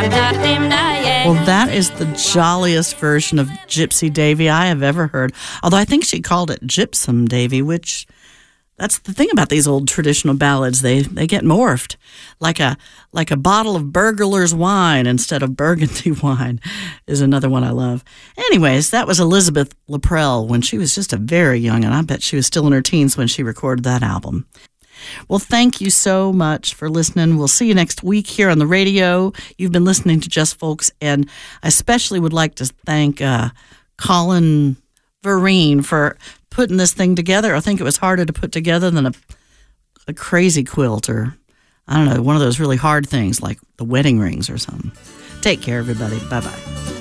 Well, that is the jolliest version of Gypsy Davy I have ever heard. Although I think she called it Gypsum Davy, which that's the thing about these old traditional ballads. They get morphed like a bottle of burglar's wine instead of Burgundy wine is another one I love. Anyways, that was Elizabeth Laprelle when she was just a very young, and I bet she was still in her teens when she recorded that album. Well, thank you so much for listening. We'll see you next week here on the radio. You've been listening to Just Folks, and I especially would like to thank Colin Vereen for putting this thing together. I think it was harder to put together than a crazy quilt or, I don't know, one of those really hard things like the wedding rings or something. Take care, everybody. Bye-bye.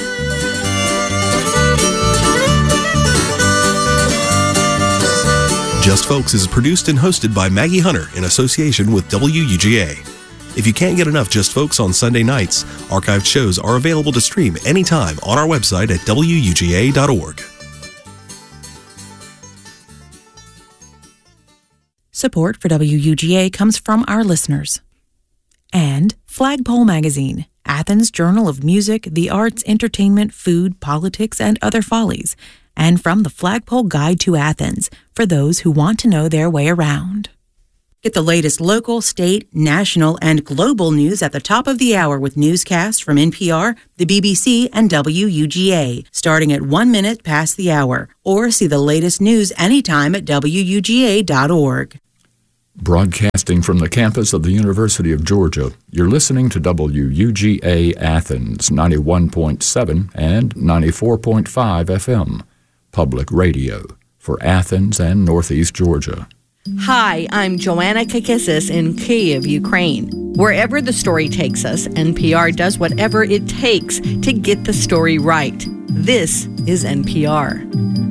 Just Folks is produced and hosted by Maggie Hunter in association with WUGA. If you can't get enough Just Folks on Sunday nights, archived shows are available to stream anytime on our website at WUGA.org. Support for WUGA comes from our listeners. And Flagpole Magazine, Athens' Journal of Music, the Arts, Entertainment, Food, Politics, and Other Follies. And from the Flagpole Guide to Athens, for those who want to know their way around. Get the latest local, state, national, and global news at the top of the hour with newscasts from NPR, the BBC, and WUGA, starting at 1 minute past the hour. Or see the latest news anytime at WUGA.org. Broadcasting from the campus of the University of Georgia, you're listening to WUGA Athens 91.7 and 94.5 FM. Public radio for Athens and Northeast Georgia. Hi, I'm Joanna Kakissis in Kyiv, Ukraine. Wherever the story takes us, NPR does whatever it takes to get the story right. This is NPR.